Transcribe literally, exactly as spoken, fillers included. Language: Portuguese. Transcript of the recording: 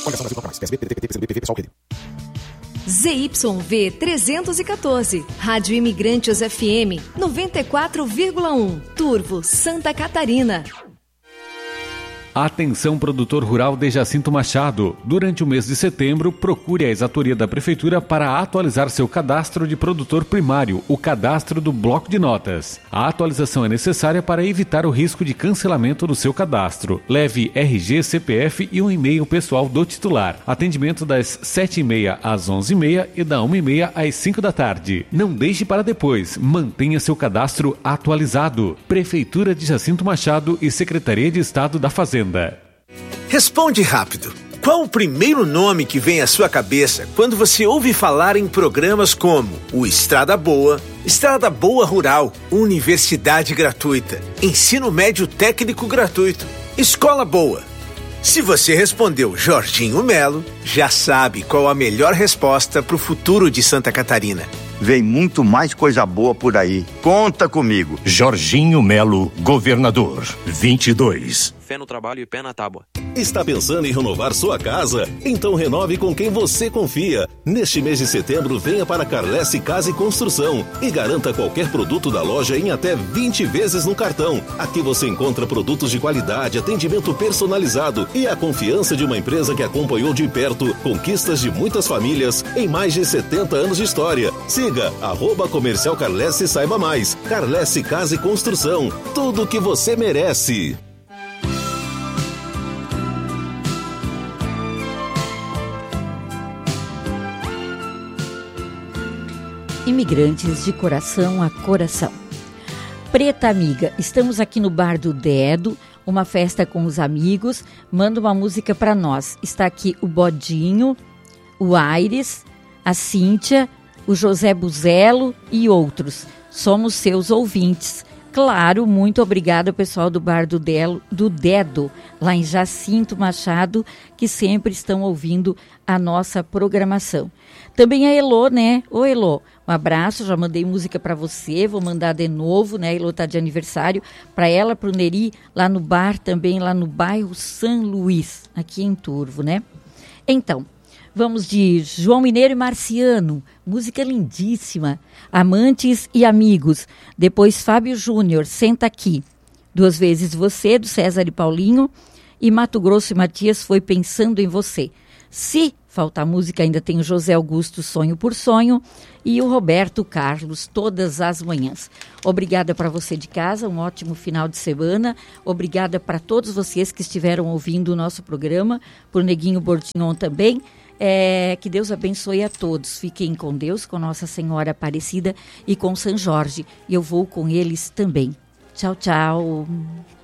Z Y V trezentos e quatorze, Rádio Imigrantes F M noventa e quatro vírgula um, Turvo, Santa Catarina. Atenção, produtor rural de Jacinto Machado. Durante o mês de setembro, procure a exatoria da Prefeitura para atualizar seu cadastro de produtor primário, o cadastro do bloco de notas. A atualização é necessária para evitar o risco de cancelamento do seu cadastro. Leve R G, C P F e um e-mail pessoal do titular. Atendimento das sete e meia às onze e meia e da uma e meia às cinco da tarde. Não deixe para depois. Mantenha seu cadastro atualizado. Prefeitura de Jacinto Machado e Secretaria de Estado da Fazenda. Responde rápido. Qual o primeiro nome que vem à sua cabeça quando você ouve falar em programas como o Estrada Boa, Estrada Boa Rural, Universidade Gratuita, Ensino Médio Técnico Gratuito, Escola Boa? Se você respondeu Jorginho Melo, já sabe qual a melhor resposta para o futuro de Santa Catarina. Vem muito mais coisa boa por aí. Conta comigo. Jorginho Melo, governador. vinte e dois. Fé no trabalho e pé na tábua. Está pensando em renovar sua casa? Então renove com quem você confia. Neste mês de setembro, venha para Carlesse Casa e Construção e garanta qualquer produto da loja em até vinte vezes no cartão. Aqui você encontra produtos de qualidade, atendimento personalizado e a confiança de uma empresa que acompanhou de perto conquistas de muitas famílias em mais de setenta anos de história. Siga arroba Comercial Carlesse e saiba mais. Carlesse Casa e Construção. Tudo o que você merece. Imigrantes de coração a coração. Preta amiga, estamos aqui no Bar do Dedo, uma festa com os amigos. Manda uma música para nós. Está aqui o Bodinho, o Aires, a Cíntia, o José Buzelo e outros. Somos seus ouvintes. Claro, muito obrigada ao pessoal do Bar do, Delo, do Dedo, lá em Jacinto Machado, que sempre estão ouvindo a nossa programação. Também a Elô, né? Ô Elô, um abraço, já mandei música para você, vou mandar de novo, né? A Elô tá de aniversário, para ela, pro Neri, lá no bar também, lá no bairro São Luís, aqui em Turvo, né? Então, vamos de João Mineiro e Marciano, música lindíssima, Amantes e Amigos. Depois Fábio Júnior, Senta Aqui. Duas vezes Você, do César e Paulinho. E Mato Grosso e Matias, Foi Pensando em Você. Se faltar música, ainda tem o José Augusto, Sonho por Sonho. E o Roberto Carlos, Todas as Manhãs. Obrigada para você de casa, um ótimo final de semana. Obrigada para todos vocês que estiveram ouvindo o nosso programa, por Neguinho Bordignon também. É, que Deus abençoe a todos. Fiquem com Deus, com Nossa Senhora Aparecida e com São Jorge. E eu vou com eles também. Tchau, tchau.